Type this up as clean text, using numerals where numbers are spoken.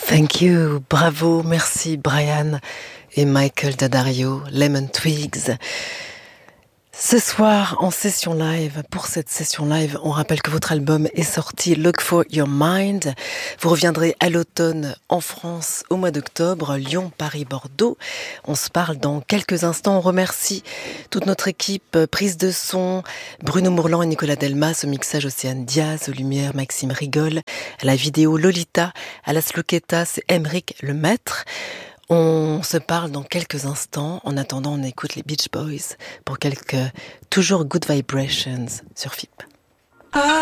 Thank you, bravo, merci Brian et Michael Daddario, Lemon Twigs. Ce soir, en session live, pour cette session live, on rappelle que votre album est sorti, Look for Your Mind. Vous reviendrez à l'automne en France au mois d'octobre, Lyon, Paris, Bordeaux. On se parle dans quelques instants. On remercie toute notre équipe, prise de son, Bruno Mourlan et Nicolas Delmas, au mixage Océane Diaz, aux lumières Maxime Rigol, à la vidéo Lolita, à la sloquetta, c'est Emeric Lemaître. On se parle dans quelques instants. En attendant, on écoute les Beach Boys pour quelques toujours Good Vibrations sur FIP.